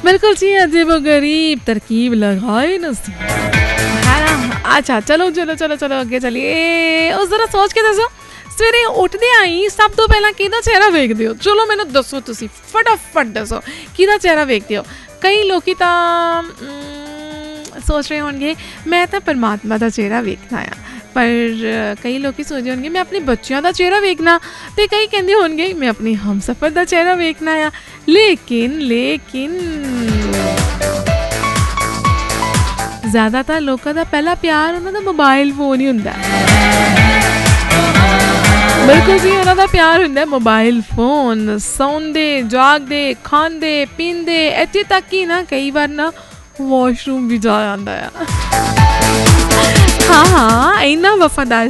बिल्कुल जी, अजीब व गरीब तरकीब लगाए नसीब, है ना। अच्छा चलो चलो चलो चलो अगे चलिए। उस जरा सोच के दसो, सवेरे उठदे आई सब तो पहला किहदा चेहरा वेखदे हो? चलो मैनू दसो, तुसी फटाफट दसो किहदा चेहरा वेखदे हो? कई लोग सोच रहे होंगे मैं तो परमात्मा का चेहरा वेखना आ, पर कई लोग सोच रहे होंगे मैं अपने बच्चों का चेहरा वेखना, तो कई कहते होंगे मैं अपनी हमसफर का चेहरा वेखना आ। लेकिन लेकिन ज़्यादातर लोगों का पहला प्यार उन्होंने मोबाइल फोन ही होंदा। बिल्कुल जी, उन्होंने प्यार होंदा मोबाइल फोन। सौंदे जागदे खांदे पींदे इत्थे तक ही ना कई बार ना वॉशरूम भी जा आंदा है। हाँ हाँ, इन्ना वफादार